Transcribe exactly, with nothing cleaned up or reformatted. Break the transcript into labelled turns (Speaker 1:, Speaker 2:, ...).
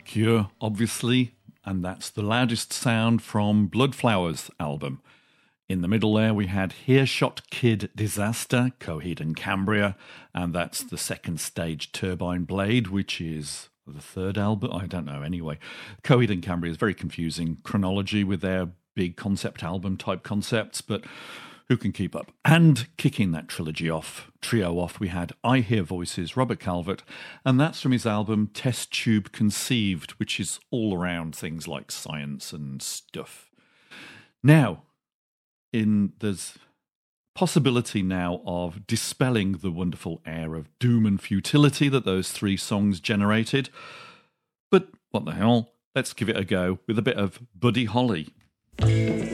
Speaker 1: Cure, obviously, and that's the loudest sound from Bloodflowers album. In the middle there we had Hearshot Kid Disaster, Coheed and Cambria, and that's the second stage Turbine Blade, which is the third album, I don't know anyway. Coheed and Cambria is very confusing chronology with their big concept album type concepts, but who can keep up? And kicking that trilogy off, trio off, we had I Hear Voices, Robert Calvert, and that's from his album Test Tube Conceived, which is all around things like science and stuff. Now, in there's possibility now of dispelling the wonderful air of doom and futility that those three songs generated. But what the hell? Let's give it a go with a bit of Buddy Holly.